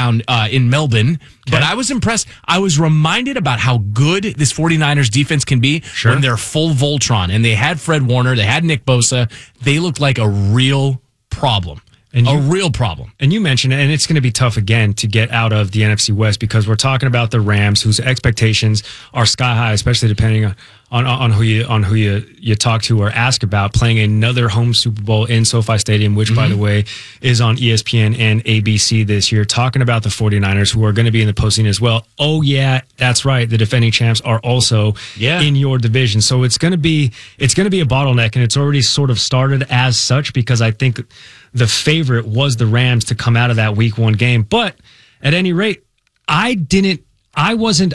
down in Melbourne, but I was impressed. I was reminded about how good this 49ers defense can be when they're full Voltron. And they had Fred Warner, they had Nick Bosa. They looked like a real problem. Real problem. And you mentioned it, and it's going to be tough again to get out of the NFC West because we're talking about the Rams, whose expectations are sky high, especially depending on who you talk to or ask about, playing another home Super Bowl in SoFi Stadium, which, by the way, is on ESPN and ABC this year. Talking about the 49ers, who are going to be in the postseason as well. Oh, yeah, that's right. The defending champs are also in your division. So it's going to be a bottleneck, and it's already sort of started as such because I think the favorite was the Rams to come out of that week 1 game. But at any rate, I wasn't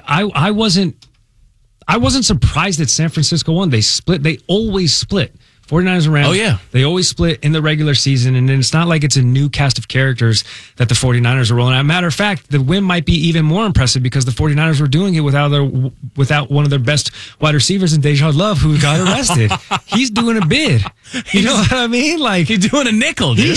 surprised that San Francisco won. They split. They always split. 49ers and Rams. Oh, yeah. They always split in the regular season, and it's not like it's a new cast of characters that the 49ers are rolling out. Matter of fact, the win might be even more impressive because the 49ers were doing it without one of their best wide receivers in Deja Love, who got arrested. He's doing a bid. You know what I mean? Like, he's doing a nickel, dude.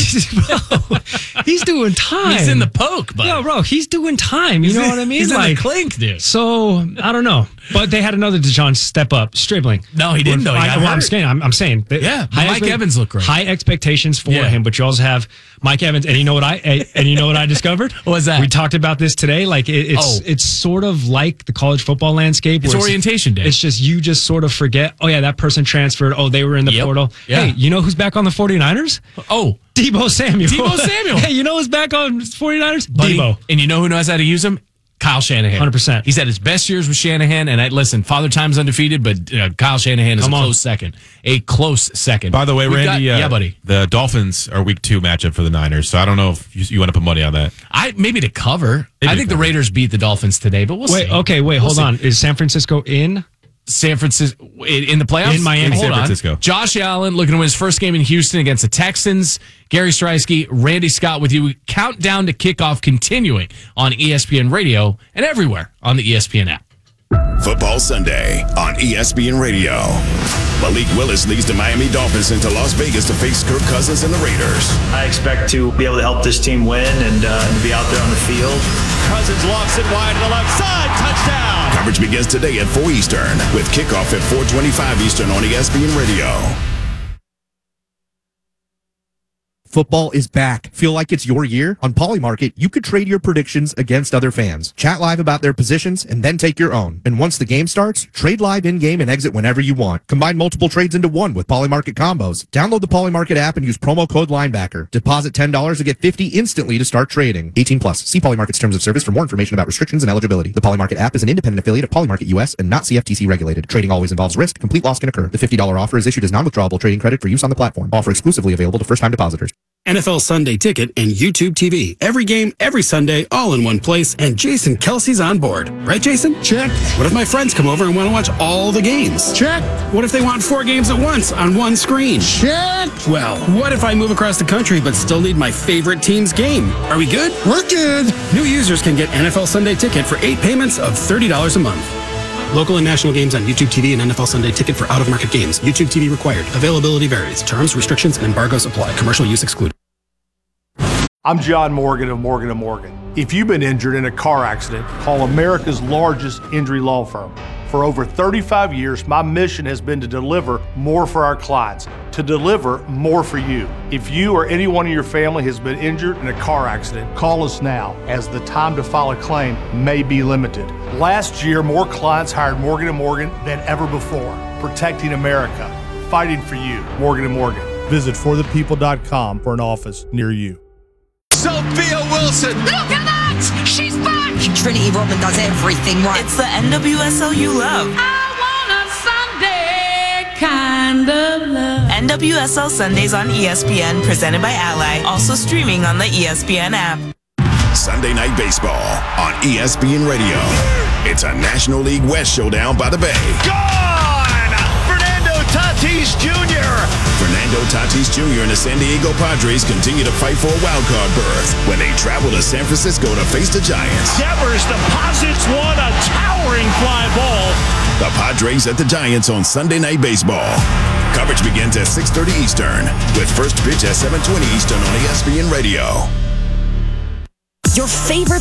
He's doing time. He's in the poke, bud. Yo, bro, he's doing time. You know what I mean? He's like, in the clink, dude. So, I don't know. But they had another Deshaun step up, Stribling. No, he didn't, though. I'm saying. Yeah, Mike Evans looked great. High expectations for him, but you also have Mike Evans, and you know what I discovered? What was that? We talked about this today. Like it's sort of like the college football landscape. It's orientation day. It's just you just sort of forget. Oh yeah, that person transferred. Oh, they were in the portal. Yeah. Hey, you know who's back on the 49ers? Oh, Deebo Samuel. Deebo Samuel. Hey, you know who's back on 49ers? Buddy. Deebo. And you know who knows how to use him? Kyle Shanahan. 100%. He's had his best years with Shanahan, and listen, Father Time's undefeated, but Kyle Shanahan is a close second. A close second. By the way, Randy, buddy. The Dolphins are week 2 matchup for the Niners, so I don't know if you want to put money on that. Maybe to cover. I think the Raiders beat the Dolphins today, but we'll see. Hold on. Is San Francisco in? San Francisco in the playoffs? In Miami. San Francisco. Josh Allen looking to win his first game in Houston against the Texans. Gary Streisky, Randy Scott with you. Countdown to kickoff continuing on ESPN Radio and everywhere on the ESPN app. Football Sunday on ESPN Radio. Malik Willis leads the Miami Dolphins into Las Vegas to face Kirk Cousins and the Raiders. I expect to be able to help this team win and be out there on the field. Cousins lofts it wide to the left side. Touchdown. Coverage begins today at 4 Eastern with kickoff at 4:25 Eastern on ESPN Radio. Football is back. Feel like it's your year? On Polymarket, you could trade your predictions against other fans. Chat live about their positions and then take your own. And once the game starts, trade live in-game and exit whenever you want. Combine multiple trades into one with Polymarket combos. Download the Polymarket app and use promo code Linebacker. Deposit $10 to get $50 instantly to start trading. 18 plus. See Polymarket's terms of service for more information about restrictions and eligibility. The Polymarket app is an independent affiliate of Polymarket US and not CFTC regulated. Trading always involves risk. Complete loss can occur. The $50 offer is issued as non-withdrawable trading credit for use on the platform. Offer exclusively available to first-time depositors. NFL Sunday Ticket and YouTube TV. Every game, every Sunday, all in one place, and Jason Kelsey's on board. Right, Jason? Check. What if my friends come over and want to watch all the games? Check. What if they want 4 games at once on one screen? Check. Well, what if I move across the country but still need my favorite team's game? Are we good? We're good. New users can get NFL Sunday Ticket for 8 payments of $30 a month. Local and national games on YouTube TV and NFL Sunday Ticket for out-of-market games. YouTube TV required. Availability varies. Terms, restrictions, and embargoes apply. Commercial use excluded. I'm John Morgan of Morgan & Morgan. If you've been injured in a car accident, call America's largest injury law firm. For over 35 years, my mission has been to deliver more for our clients, to deliver more for you. If you or anyone in your family has been injured in a car accident, call us now, as the time to file a claim may be limited. Last year, more clients hired Morgan & Morgan than ever before, protecting America, fighting for you. Morgan & Morgan. Visit forthepeople.com for an office near you. Sophia Wilson. Look at that! She's back! Trinity Rodman does everything right. It's the NWSL you love. I want a Sunday kind of love. NWSL Sundays on ESPN, presented by Ally. Also streaming on the ESPN app. Sunday Night Baseball on ESPN Radio. It's a National League West showdown by the Bay. Gone! Fernando Tatis Jr. Fernando Tatis Jr. and the San Diego Padres continue to fight for a wildcard berth when they travel to San Francisco to face the Giants. Devers deposits one, a towering fly ball. The Padres at the Giants on Sunday Night Baseball. Coverage begins at 6:30 Eastern with first pitch at 7:20 Eastern on ESPN Radio. Your favorite